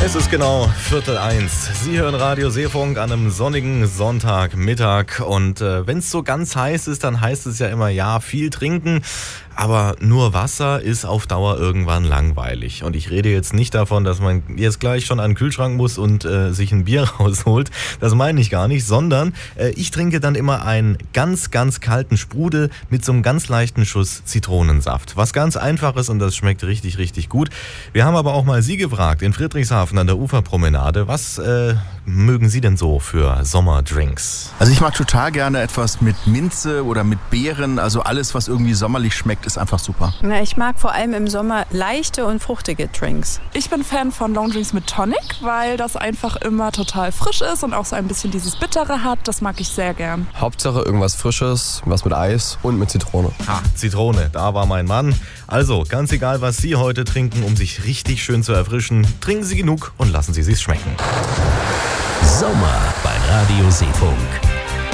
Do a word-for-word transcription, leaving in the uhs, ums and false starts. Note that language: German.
Es ist genau Viertel eins. Sie hören Radio Seefunk an einem sonnigen Sonntagmittag. Und äh, wenn es so ganz heiß ist, dann heißt es ja immer, ja, viel trinken. Aber nur Wasser ist auf Dauer irgendwann langweilig. Und ich rede jetzt nicht davon, dass man jetzt gleich schon an den Kühlschrank muss und äh, sich ein Bier rausholt. Das meine ich gar nicht, sondern äh, ich trinke dann immer einen ganz, ganz kalten Sprudel mit so einem ganz leichten Schuss Zitronensaft. Was ganz Einfaches und das schmeckt richtig, richtig gut. Wir haben aber auch mal Sie gefragt in Friedrichshafen an der Uferpromenade. Was äh, mögen Sie denn so für Sommerdrinks? Also ich mag total gerne etwas mit Minze oder mit Beeren. Also alles, was irgendwie sommerlich schmeckt, ist einfach super. Na, ich mag vor allem im Sommer leichte und fruchtige Drinks. Ich bin Fan von Longdrinks mit Tonic, weil das einfach immer total frisch ist und auch so ein bisschen dieses Bittere hat. Das mag ich sehr gern. Hauptsache irgendwas Frisches, was mit Eis und mit Zitrone. Ha, Zitrone, da war mein Mann. Also, ganz egal, was Sie heute trinken, um sich richtig schön zu erfrischen, trinken Sie genug und lassen Sie sich's schmecken. Sommer bei Radio Seefunk.